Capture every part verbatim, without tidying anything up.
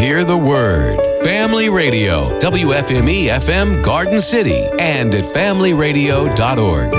Hear the word. Family Radio, W F M E F M Garden City, and at family radio dot org.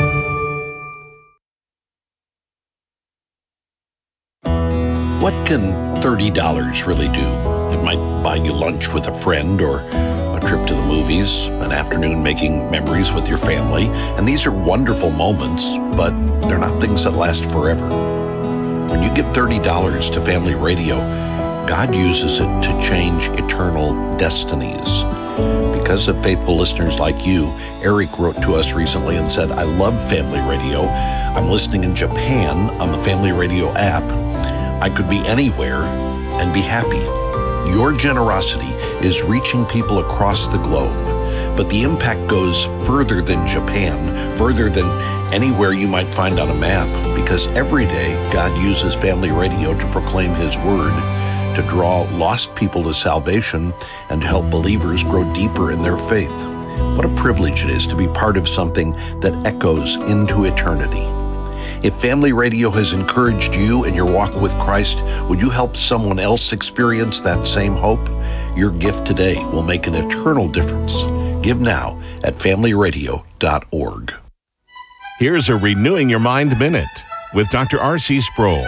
What can thirty dollars really do? It might buy you lunch with a friend or a trip to the movies, an afternoon making memories with your family. And these are wonderful moments, but they're not things that last forever. When you give thirty dollars to Family Radio, God uses it to change eternal destinies. Because of faithful listeners like you, Eric wrote to us recently and said, I love Family Radio. I'm listening in Japan on the Family Radio app. I could be anywhere and be happy. Your generosity is reaching people across the globe, but the impact goes further than Japan, further than anywhere you might find on a map, because every day God uses Family Radio to proclaim His word, to draw lost people to salvation, and to help believers grow deeper in their faith. What a privilege it is to be part of something that echoes into eternity. If Family Radio has encouraged you in your walk with Christ, would you help someone else experience that same hope? Your gift today will make an eternal difference. Give now at family radio dot org. Here's a Renewing Your Mind Minute with Doctor R C Sproul.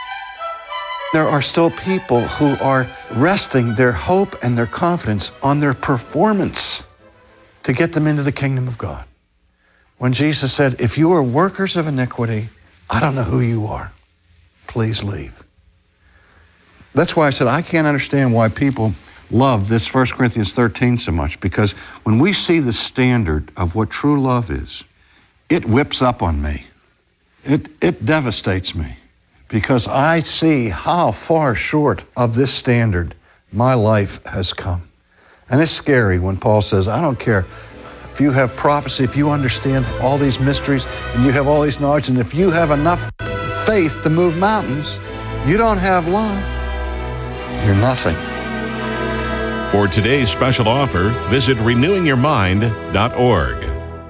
There are still people who are resting their hope and their confidence on their performance to get them into the kingdom of God. When Jesus said, if you are workers of iniquity, I don't know who you are. Please leave. That's why I said I can't understand why people love this First Corinthians thirteen so much, because when we see the standard of what true love is, it whips up on me. It, it devastates me, because I see how far short of this standard my life has come. And it's scary when Paul says, I don't care if you have prophecy, if you understand all these mysteries, and you have all these knowledge, and if you have enough faith to move mountains, you don't have love, you're nothing. For today's special offer, visit renewing your mind dot org.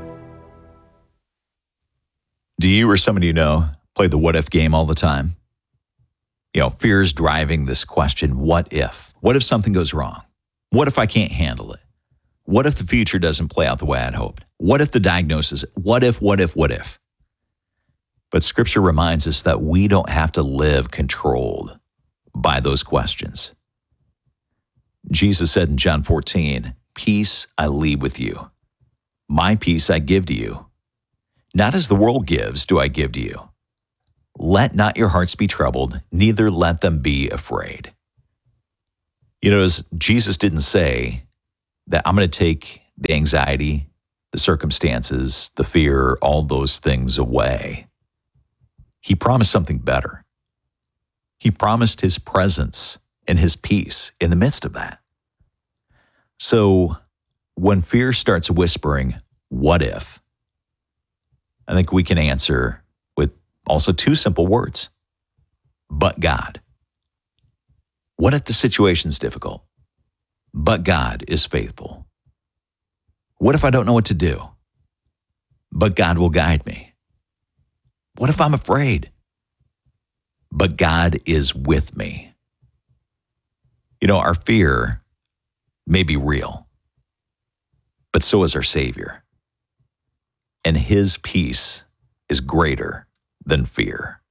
Do you or somebody you know play the what if game all the time? You know, fear is driving this question, what if? What if something goes wrong? What if I can't handle it? What if the future doesn't play out the way I'd hoped? What if the diagnosis, what if, what if, what if? But Scripture reminds us that we don't have to live controlled by those questions. Jesus said in John fourteen, peace I leave with you. My peace I give to you. Not as the world gives do I give to you. Let not your hearts be troubled, neither let them be afraid. You know, as Jesus didn't say that I'm going to take the anxiety, the circumstances, the fear, all those things away. He promised something better. He promised His presence and His peace in the midst of that. So when fear starts whispering, what if? I think we can answer with also two simple words, but God. What if the situation's difficult? But God is faithful. What if I don't know what to do? But God will guide me. What if I'm afraid? But God is with me. You know, our fear may be real, but so is our Savior. And His peace is greater than fear.